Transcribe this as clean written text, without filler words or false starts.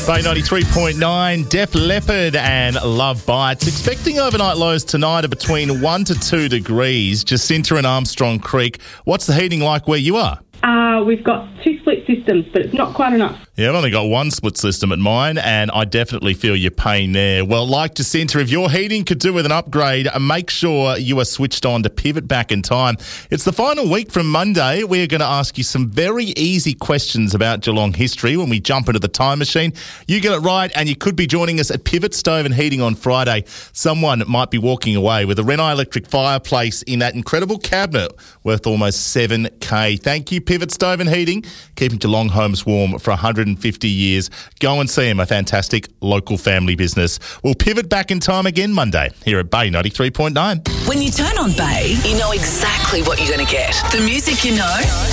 Bay 93.9, Def Leppard and Love Bites. Expecting overnight lows tonight of between 1 to 2 degrees. Jacinta and Armstrong Creek. What's the heating like where you are? We've got 2 split systems, but it's not quite enough. Yeah, I've only got 1 split system at mine, and I definitely feel your pain there. Well, like Jacinta, if your heating could do with an upgrade, make sure you are switched on to Pivot Back in Time. It's the final week from Monday. We're going to ask you some very easy questions about Geelong history when we jump into the time machine. You get it right, and you could be joining us at Pivot Stove and Heating on Friday. Someone might be walking away with a Renai electric fireplace in that incredible cabinet worth almost $7,000. Thank you, Pivot Stove and Heating, keeping Geelong homes warm for 150 years. Go and see them, a fantastic local family business. We'll pivot back in time again Monday here at Bay 93.9. When you turn on Bay, you know exactly what you're going to get. The music you know,